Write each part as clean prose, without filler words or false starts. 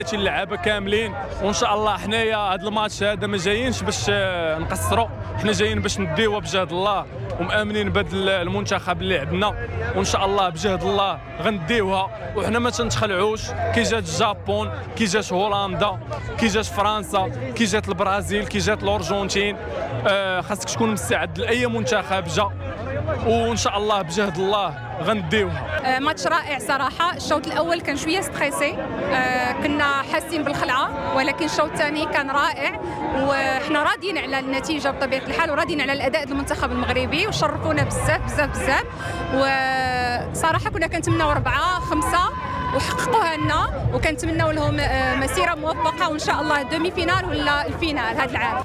اللعابه كاملين، وان شاء الله حنايا هذا الماتش هذا ما جايينش باش نقصروا، حنا جايين باش نديوها بجهد الله، ومآمنين بهذا المنتخب اللي عندنا، وان شاء الله بجهد الله غنديوها. وحنا ما تنتخلعوش، كي جات الجابون، كي جات هولندا، كي جات فرنسا، كي جات البرازيل، كي جات الارجنتين، خاصك تكون مستعد لاي منتخب جا، وان شاء الله بجهد الله غنديوها. ماتش رائع صراحه. الشوط الاول كان شويه ستريسي، كنا حاسين بالخلعه، ولكن الشوط الثاني كان رائع، وحنا راضيين على النتيجه بطبيعه الحال، وراضيين على الاداء ديال المنتخب المغربي، وشرفونا بزاف بزاف بزاف. وصراحه كنا كنتمناو 4 5 وحققوها لنا، وكنتمناو لهم مسيره موفقه، وان شاء الله دومي فينال ولا الفينال هذا العام.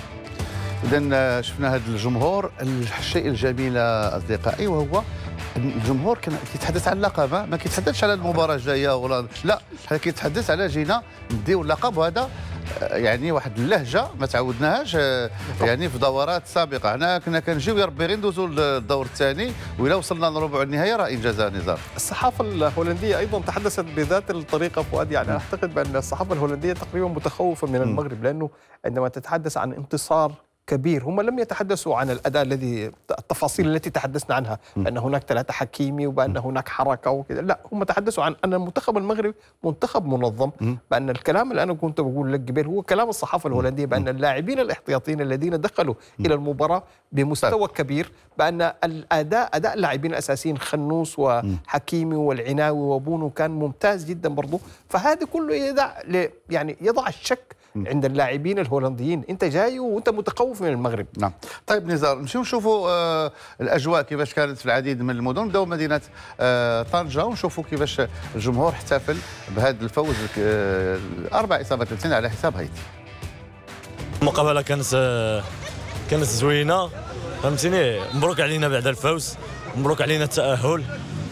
إذا شفنا هذا الجمهور، الشيء الجميل أصدقائي وهو الجمهور كان كيتحدث عن اللقب، ما كيتحدثش على المباراة الجاية ولا لا، كيتحدث على جينا نديو اللقب، وهذا يعني واحد اللهجة ما تعودناهاش يعني في دورات سابقة. هنا كنا كنجيو يا ربي غير ندوزوا للدور الثاني، وإلا وصلنا لربع النهائي راه إنجازها نزار. الصحافة الهولندية أيضا تحدثت بذات الطريقة فؤاد، يعني أعتقد بأن الصحافة الهولندية تقريبا متخوفة من المغرب، لأنه عندما تتحدث عن انتصار كبير، هم لم يتحدثوا عن الاداء التفاصيل التي تحدثنا عنها، بان هناك 3 حكيمي وبان هناك حركه وكذا، لا، هم تحدثوا عن ان المنتخب المغربي منتخب منظم، بان الكلام اللي انا كنت بقول لك قبل هو كلام الصحافه الهولنديه، بان اللاعبين الاحتياطيين الذين دخلوا الى المباراه بمستوى كبير، بان اداء اللاعبين الاساسيين خنوس وحكيمي والعناوي وبونو كان ممتاز جدا برضه، فهذا كله يضع الشك عند اللاعبين الهولنديين. انت جاي وانت متخوف من المغرب. نعم. طيب نزار، نمشيو نشوفوا الاجواء كيفاش كانت في العديد من المدن. نبداو مدينه طنجه ونشوفوا كيفاش الجمهور احتفل بهذا الفوز 4 إصابات على حساب هايتي. المقابله كانت زوينه، فهمتيني. مبروك علينا بعد الفوز، مبروك علينا التاهل،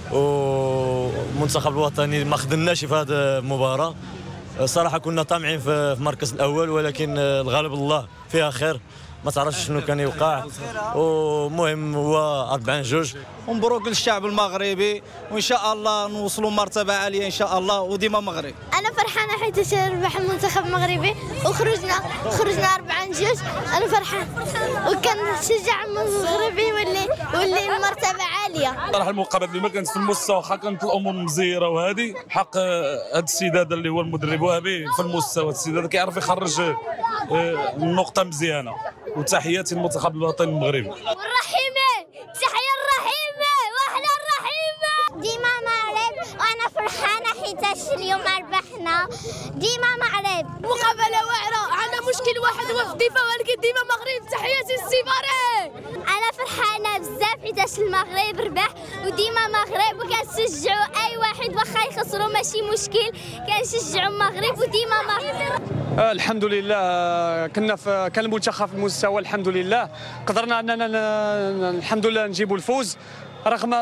والمنتخب الوطني ما خدمناش في هذه المباراه. صراحة كنا طامعين في المركز الأول، ولكن الغالب الله فيها خير، ما تعرفش شنو كان يوقع، ومهم هو 4-2. ومبروك للشعب المغربي، وإن شاء الله نوصلوا مرتبة عالية إن شاء الله، وديما مغرب. أنا فرحانة حيت ربح المنتخب المغربي وخرجنا 4-2. أنا فرحان وكنشجع المغربي واللي المرتبة عالية. صراحة المقابلة اللي ما كانت في المستوى، واخا كانت الأمور مزيرة، وهذه حق هذا السيد هذا اللي هو المدرب وهابي في المستوى. السيد هذا كيعرف يخرج النقطة مزيانة، وتحياتي للمنتخب الوطني المغربي. والرحيمة، تحية الرحيمة واحنا الرحيمة. ديما مغرب، وأنا فرحانة حيت اليوم ربحنا. ديما مغرب. مقابلة واعرة، عندنا مشكل واحد هو في الدفاع، ولكن ديما مغرب. تحياتي للسفارة. أنا فرحانة بزاف حيت المغرب ربح، وديما مغرب، وكنشجعوا أي واحد واخا يخسروا ماشي مشكل، كنشجعوا المغرب وديما مغرب. الحمد لله كان المنتخب في المستوى، الحمد لله قدرنا اننا الحمد لله نجيبوا الفوز، رغم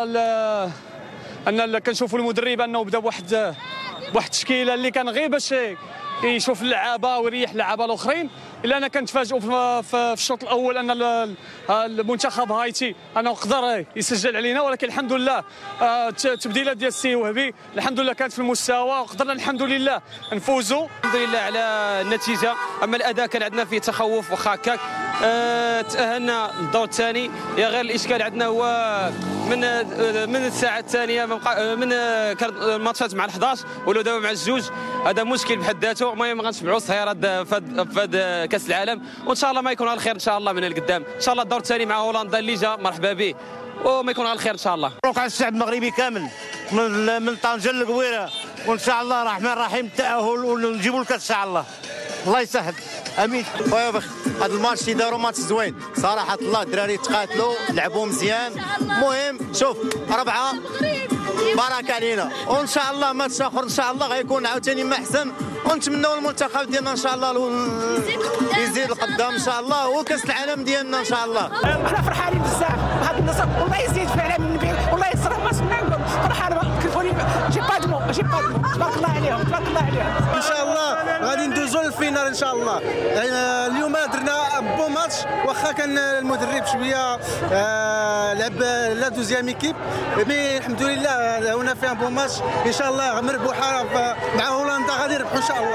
ان كنشوفوا المدرب انه بدا بواحد التشكيله اللي كان غير باش يشوف اللعابه ويريح اللعابه الاخرين. الا انا كنتفاجئوا في الشوط الاول ان المنتخب هايتي انه قدر يسجل علينا، ولكن الحمد لله التبديلات ديال السي وهبي الحمد لله كانت في المستوى، وقدرنا الحمد لله نفوزوا. الحمد لله على النتيجه، اما الاداء كان عندنا فيه تخوف واخا هكاك. تاهلنا للدور الثاني، غير الاشكال عندنا هو من الساعه الثانيه من كان الماتشات مع ال11 ولا دابا مع الجوج، هذا مشكل بحد ذاته. المهم غنتبعوا الصهيرات في كاس العالم، وان شاء الله ما يكون على الخير ان شاء الله من القدام. ان شاء الله الدور الثاني مع هولندا اللي جا مرحبا به، وما يكون على الخير ان شاء الله. مبروك على الشعب المغربي كامل من طنجه للقويره، وان شاء الله الرحمن الرحيم التاهل ونجيبوا الكاس ان شاء الله. الله يسهل، امين. خويا هذا الماتش اللي داروا ماتش زوين صراحه الله، الدراري تقاتلوا لعبوا مزيان. المهم شوف 4 بارك علينا، وان شاء الله ماتش اخر ان شاء الله غيكون عاوتاني ما احسن، ونتمنوا المنتخب ديالنا ان شاء الله يزيد القدام ان شاء الله، وكاس العالم ديالنا ان شاء الله. احنا فرحانين بزاف بهذا النصر، والله يزيد في علام النبي، والله يصرف ما سمعكم. فرحان كيفوني جي بادمو تبارك الله عليهم، تبارك الله عليهم. ان شاء الله غادي ندوزو للفينال ان شاء الله. يعني اليوم درنا بون ماتش، واخا كان المدرب شويه لعب لا دوزيام ايكيب، مي الحمد لله هنا فيها بون ماتش ان شاء الله مربوحه مع هولندا، غادي نربحوا ان شاء الله.